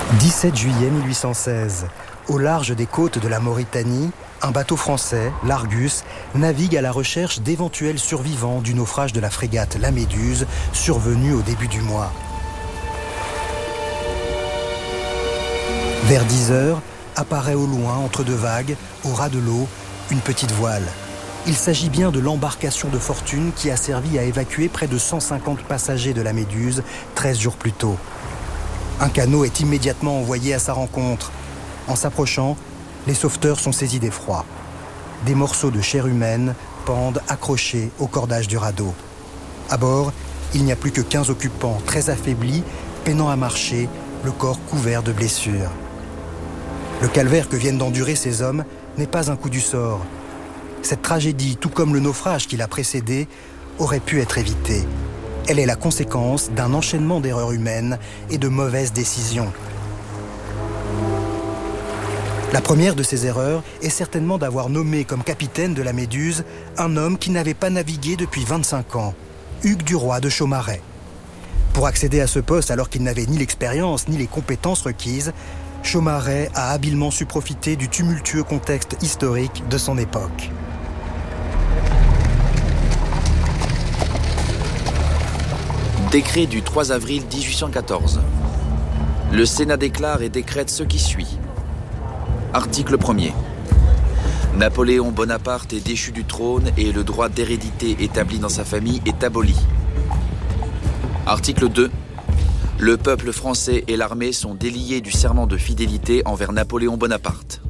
17 juillet 1816. Au large des côtes de la Mauritanie, un bateau français, l'Argus, navigue à la recherche d'éventuels survivants du naufrage de la frégate La Méduse, survenu au début du mois. Vers 10 heures, apparaît au loin, entre deux vagues, au ras de l'eau, une petite voile. Il s'agit bien de l'embarcation de fortune qui a servi à évacuer près de 150 passagers de la Méduse 13 jours plus tôt. Un canot est immédiatement envoyé à sa rencontre. En s'approchant, les sauveteurs sont saisis d'effroi. Des morceaux de chair humaine pendent accrochés au cordage du radeau. À bord, il n'y a plus que 15 occupants, très affaiblis, peinant à marcher, le corps couvert de blessures. Le calvaire que viennent d'endurer ces hommes n'est pas un coup du sort. Cette tragédie, tout comme le naufrage qui l'a précédée, aurait pu être évitée. Elle est la conséquence d'un enchaînement d'erreurs humaines et de mauvaises décisions. La première de ces erreurs est certainement d'avoir nommé comme capitaine de la Méduse un homme qui n'avait pas navigué depuis 25 ans, Hugues Duroy de Chaumareix. Pour accéder à ce poste alors qu'il n'avait ni l'expérience ni les compétences requises, Chaumareix a habilement su profiter du tumultueux contexte historique de son époque. Décret du 3 avril 1814. Le Sénat déclare et décrète ce qui suit. Article 1er. Napoléon Bonaparte est déchu du trône et le droit d'hérédité établi dans sa famille est aboli. Article 2. Le peuple français et l'armée sont déliés du serment de fidélité envers Napoléon Bonaparte.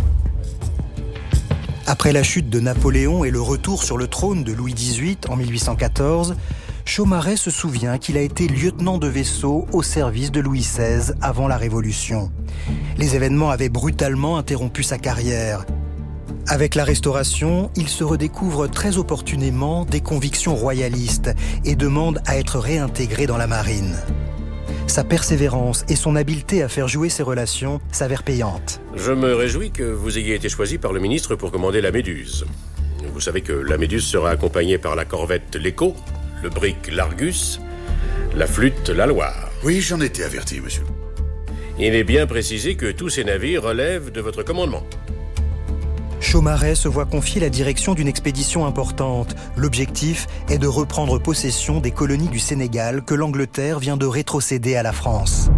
Après la chute de Napoléon et le retour sur le trône de Louis XVIII en 1814, Chaumareix se souvient qu'il a été lieutenant de vaisseau au service de Louis XVI avant la Révolution. Les événements avaient brutalement interrompu sa carrière. Avec la Restauration, il se redécouvre très opportunément des convictions royalistes et demande à être réintégré dans la marine. Sa persévérance et son habileté à faire jouer ses relations s'avèrent payantes. Je me réjouis que vous ayez été choisi par le ministre pour commander la Méduse. Vous savez que la Méduse sera accompagnée par la corvette l'Écho, le brick l'Argus, la flûte la Loire. Oui, j'en étais averti, monsieur. Il est bien précisé que tous ces navires relèvent de votre commandement. Chaumareix se voit confier la direction d'une expédition importante. L'objectif est de reprendre possession des colonies du Sénégal que l'Angleterre vient de rétrocéder à la France.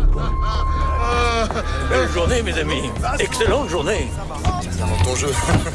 Belle journée, mes amis. Excellente journée. Dans ton jeu.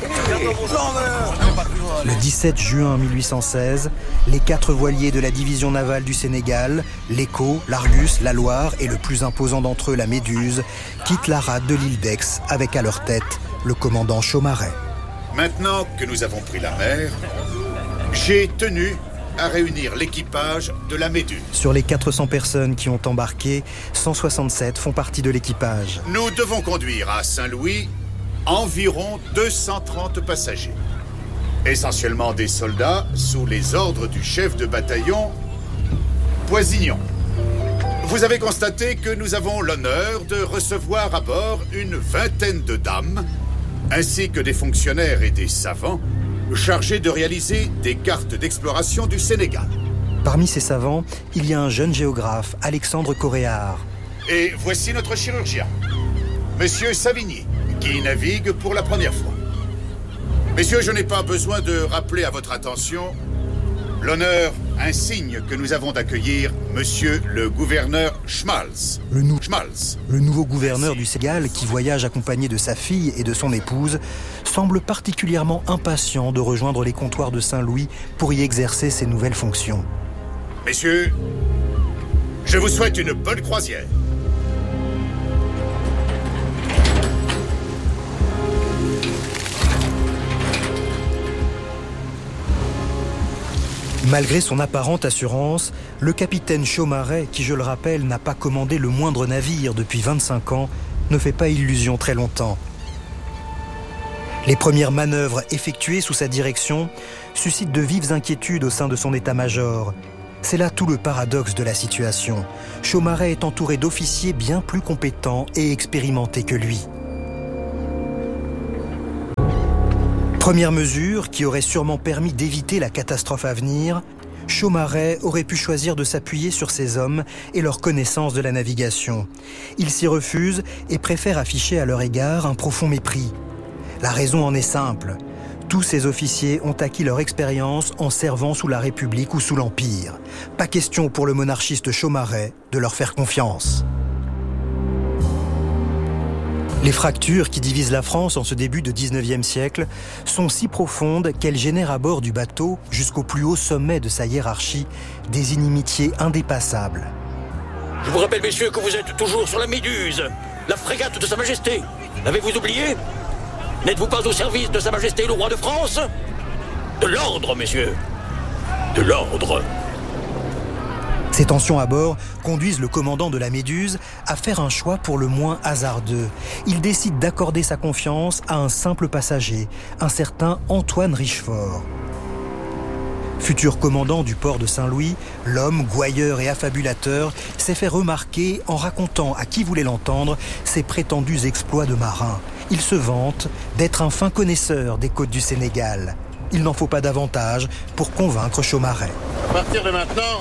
Le 17 juin 1816, les 4 voiliers de la division navale du Sénégal, l'Écho, l'Argus, la Loire et le plus imposant d'entre eux, la Méduse, quittent la rade de l'île d'Aix avec à leur tête le commandant Chaumareix. Maintenant que nous avons pris la mer, j'ai tenu à réunir l'équipage de la Méduse. Sur les 400 personnes qui ont embarqué, 167 font partie de l'équipage. Nous devons conduire à Saint-Louis environ 230 passagers. Essentiellement des soldats sous les ordres du chef de bataillon, Poisignon. Vous avez constaté que nous avons l'honneur de recevoir à bord une vingtaine de dames, ainsi que des fonctionnaires et des savants chargés de réaliser des cartes d'exploration du Sénégal. Parmi ces savants, il y a un jeune géographe, Alexandre Coréard. Et voici notre chirurgien, Monsieur Savigny, qui navigue pour la première fois. Messieurs, je n'ai pas besoin de rappeler à votre attention l'honneur insigne que nous avons d'accueillir Monsieur le gouverneur Schmalz. Le nouveau gouverneur du Sénégal, qui voyage accompagné de sa fille et de son épouse, semble particulièrement impatient de rejoindre les comptoirs de Saint-Louis pour y exercer ses nouvelles fonctions. Messieurs, je vous souhaite une bonne croisière. Malgré son apparente assurance, le capitaine Chaumareix, qui je le rappelle n'a pas commandé le moindre navire depuis 25 ans, ne fait pas illusion très longtemps. Les premières manœuvres effectuées sous sa direction suscitent de vives inquiétudes au sein de son état-major. C'est là tout le paradoxe de la situation. Chaumareix est entouré d'officiers bien plus compétents et expérimentés que lui. Première mesure qui aurait sûrement permis d'éviter la catastrophe à venir, Chaumareix aurait pu choisir de s'appuyer sur ses hommes et leur connaissance de la navigation. Il s'y refuse et préfère afficher à leur égard un profond mépris. La raison en est simple. Tous ces officiers ont acquis leur expérience en servant sous la République ou sous l'Empire. Pas question pour le monarchiste Chaumareix de leur faire confiance. Les fractures qui divisent la France en ce début de 19e siècle sont si profondes qu'elles génèrent à bord du bateau, jusqu'au plus haut sommet de sa hiérarchie, des inimitiés indépassables. Je vous rappelle, messieurs, que vous êtes toujours sur la Méduse, la frégate de Sa Majesté. L'avez-vous oublié? N'êtes-vous pas au service de Sa Majesté le roi de France? De l'ordre, messieurs. De l'ordre. Ces tensions à bord conduisent le commandant de la Méduse à faire un choix pour le moins hasardeux. Il décide d'accorder sa confiance à un simple passager, un certain Antoine Richefort. Futur commandant du port de Saint-Louis, l'homme, gouailleur et affabulateur, s'est fait remarquer en racontant à qui voulait l'entendre ses prétendus exploits de marin. Il se vante d'être un fin connaisseur des côtes du Sénégal. Il n'en faut pas davantage pour convaincre Chaumareix. À partir de maintenant,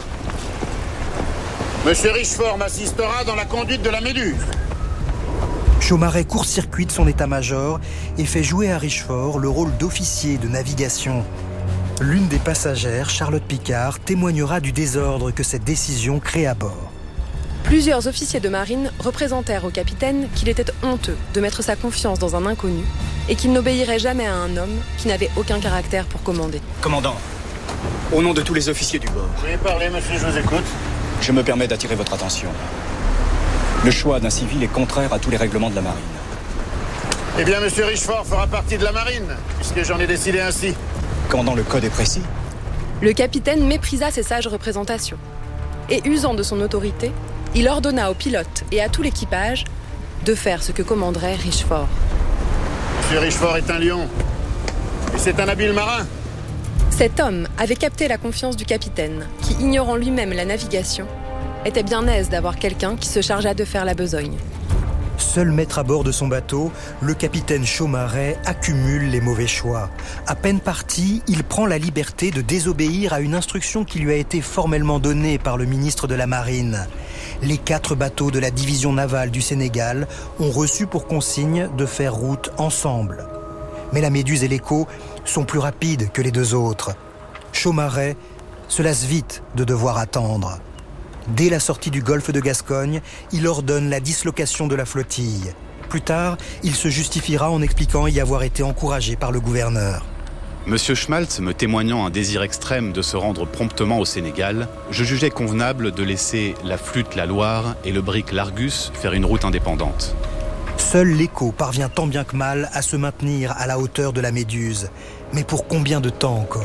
Monsieur Richefort m'assistera dans la conduite de la Méduse. Chaumareix court-circuite son état-major et fait jouer à Richefort le rôle d'officier de navigation. L'une des passagères, Charlotte Picard, témoignera du désordre que cette décision crée à bord. Plusieurs officiers de marine représentèrent au capitaine qu'il était honteux de mettre sa confiance dans un inconnu et qu'il n'obéirait jamais à un homme qui n'avait aucun caractère pour commander. Commandant, au nom de tous les officiers du bord, Vous voulez parler, monsieur, je vous écoute. je me permets d'attirer votre attention. Le choix d'un civil est contraire à tous les règlements de la marine. Eh bien, monsieur Richefort fera partie de la marine, puisque j'en ai décidé ainsi. Commandant, le code est précis. Le capitaine méprisa ces sages représentations. Et usant de son autorité, il ordonna aux pilotes et à tout l'équipage de faire ce que commanderait Richefort. Monsieur Richefort est un lion. Et c'est un habile marin. Cet homme avait capté la confiance du capitaine, qui, ignorant lui-même la navigation, était bien aise d'avoir quelqu'un qui se chargeât de faire la besogne. Seul maître à bord de son bateau, le capitaine Chaumareix accumule les mauvais choix. À peine parti, il prend la liberté de désobéir à une instruction qui lui a été formellement donnée par le ministre de la Marine. Les 4 bateaux de la division navale du Sénégal ont reçu pour consigne de faire route ensemble. Mais la Méduse et l'Écho sont plus rapides que les 2 autres. Chaumareix se lasse vite de devoir attendre. Dès la sortie du golfe de Gascogne, il ordonne la dislocation de la flottille. Plus tard, il se justifiera en expliquant y avoir été encouragé par le gouverneur. Monsieur Schmaltz me témoignant un désir extrême de se rendre promptement au Sénégal, je jugeais convenable de laisser la flûte La Loire et le brick l'Argus faire une route indépendante. Seul l'Écho parvient tant bien que mal à se maintenir à la hauteur de la Méduse. Mais pour combien de temps encore ?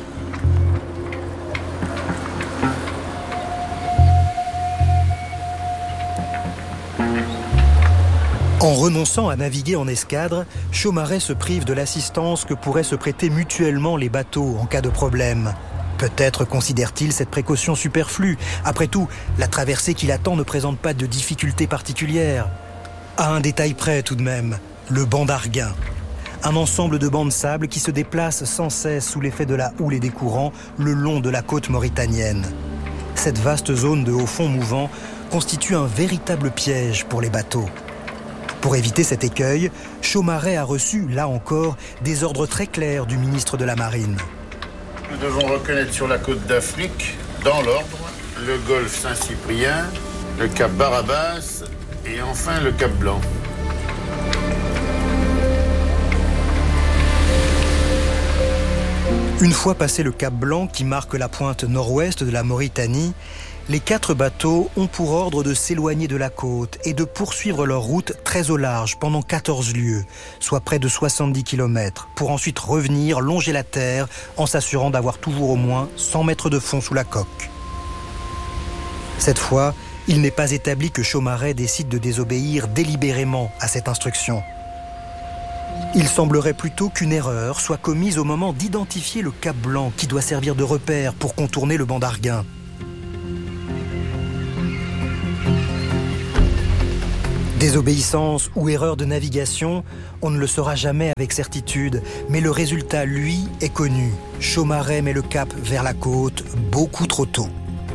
En renonçant à naviguer en escadre, Chaumareix se prive de l'assistance que pourraient se prêter mutuellement les bateaux en cas de problème. Peut-être considère-t-il cette précaution superflue. Après tout, la traversée qui l'attend ne présente pas de difficultés particulières. À un détail près tout de même, le banc d'Arguin. Un ensemble de bancs de sable qui se déplacent sans cesse sous l'effet de la houle et des courants le long de la côte mauritanienne. Cette vaste zone de haut fond mouvant constitue un véritable piège pour les bateaux. Pour éviter cet écueil, Chaumareix a reçu, là encore, des ordres très clairs du ministre de la Marine. Nous devons reconnaître sur la côte d'Afrique, dans l'ordre, le golfe Saint-Cyprien, le cap Barabas et enfin le cap Blanc. Une fois passé le cap Blanc qui marque la pointe nord-ouest de la Mauritanie, les 4 bateaux ont pour ordre de s'éloigner de la côte et de poursuivre leur route très au large pendant 14 lieues, soit près de 70 km, pour ensuite revenir longer la terre en s'assurant d'avoir toujours au moins 100 mètres de fond sous la coque. Cette fois, il n'est pas établi que Chaumareix décide de désobéir délibérément à cette instruction. Il semblerait plutôt qu'une erreur soit commise au moment d'identifier le cap Blanc qui doit servir de repère pour contourner le banc d'Arguin. Désobéissance ou erreur de navigation, on ne le saura jamais avec certitude, mais le résultat, lui, est connu. Chaumareix met le cap vers la côte beaucoup trop tôt.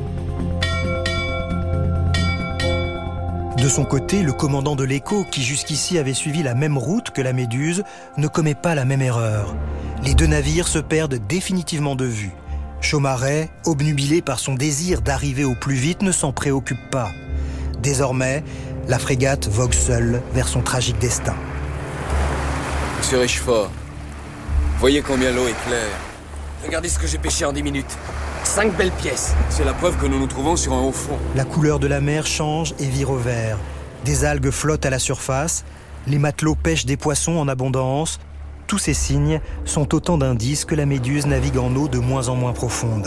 De son côté, le commandant de l'Écho, qui jusqu'ici avait suivi la même route que la Méduse, ne commet pas la même erreur. Les deux navires se perdent définitivement de vue. Chaumareix, obnubilé par son désir d'arriver au plus vite, ne s'en préoccupe pas. Désormais, la frégate vogue seule vers son tragique destin. Monsieur Richefort, voyez combien l'eau est claire. Regardez ce que j'ai pêché en 10 minutes. 5 belles pièces. C'est la preuve que nous nous trouvons sur un haut fond. La couleur de la mer change et vire au vert. Des algues flottent à la surface. Les matelots pêchent des poissons en abondance. Tous ces signes sont autant d'indices que la Méduse navigue en eau de moins en moins profonde.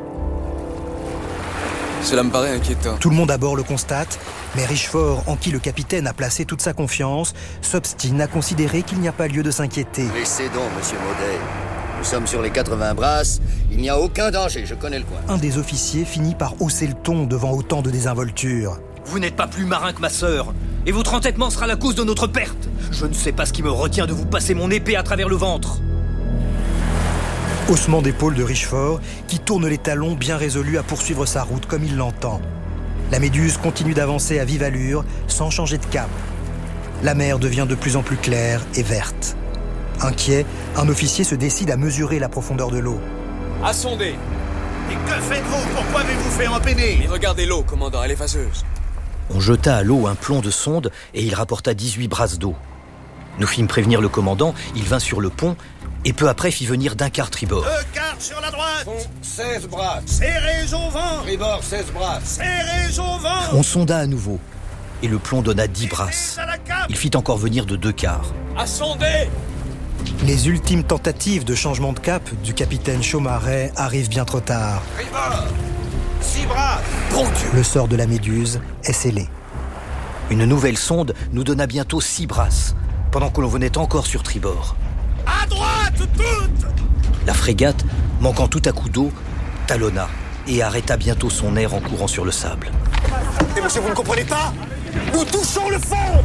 Cela me paraît inquiétant. Tout le monde à bord le constate, mais Richefort, en qui le capitaine a placé toute sa confiance, s'obstine à considérer qu'il n'y a pas lieu de s'inquiéter. Laissez donc, monsieur Maudet. Nous sommes sur les 80 brasses, il n'y a aucun danger, je connais le coin. Un des officiers finit par hausser le ton devant autant de désinvolture. Vous n'êtes pas plus marin que ma sœur, et votre entêtement sera la cause de notre perte. Je ne sais pas ce qui me retient de vous passer mon épée à travers le ventre. Haussement d'épaule de Richefort, qui tourne les talons bien résolu à poursuivre sa route comme il l'entend. La Méduse continue d'avancer à vive allure, sans changer de cap. La mer devient de plus en plus claire et verte. Inquiet, un officier se décide à mesurer la profondeur de l'eau. À sonder. Et que faites-vous? Pourquoi avez-vous fait empeiner? Mais regardez l'eau, commandant, elle est vaseuse. On jeta à l'eau un plomb de sonde et il rapporta 18 brasses d'eau. Nous fîmes prévenir le commandant, il vint sur le pont et peu après fit venir d'un quart tribord. 2 quarts sur la droite. Fond, 16 brasses. Serrez au vent. Tribord, 16 brasses. Serrez au vent. On sonda à nouveau et le plomb donna 10 brasses. Il fit encore venir de 2 quarts. À sonder. Les ultimes tentatives de changement de cap du capitaine Chaumareix arrivent bien trop tard. Tribord, 6 brasses. Bon Dieu. Le sort de la Méduse est scellé. Une nouvelle sonde nous donna bientôt 6 brasses, pendant que l'on venait encore sur tribord. À droite, toutes. La frégate, manquant tout à coup d'eau, talonna et arrêta bientôt son air en courant sur le sable. Et monsieur, vous ne comprenez pas? Nous touchons le fond.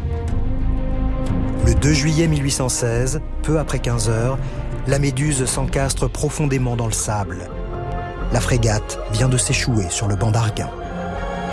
Le 2 juillet 1816, peu après 15 heures, la Méduse s'encastre profondément dans le sable. La frégate vient de s'échouer sur le banc d'Arguin.